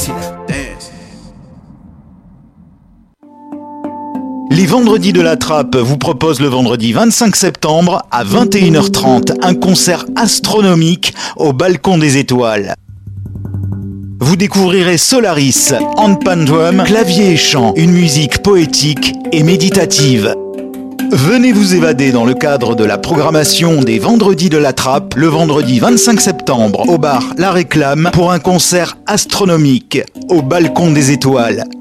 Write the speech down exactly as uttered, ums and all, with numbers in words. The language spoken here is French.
sexy là. Dance. Les Vendredis de la Trappe vous proposent le vendredi vingt-cinq septembre à vingt et une heures trente un concert astronomique au Balcon des Étoiles. Vous découvrirez Solaris, handpan drum, clavier et chant, une musique poétique et méditative. Venez vous évader dans le cadre de la programmation des Vendredis de la Trappe le vendredi vingt-cinq septembre au bar La Réclame pour un concert astronomique au Balcon des Étoiles.